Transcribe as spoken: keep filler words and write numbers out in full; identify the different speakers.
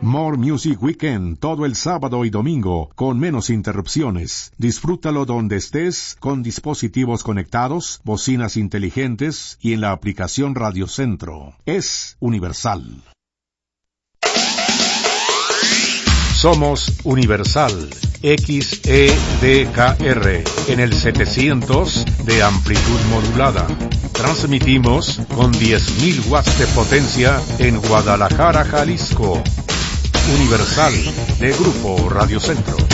Speaker 1: More Music Weekend todo el sábado y domingo con menos interrupciones. Disfrútalo donde estés con dispositivos conectados, bocinas inteligentes y en la aplicación Radio Centro. Es universal. Somos Universal X E D K R en el setecientos de amplitud modulada. Transmitimos con diez mil watts de potencia en Guadalajara, Jalisco. Universal de Grupo Radio Centro.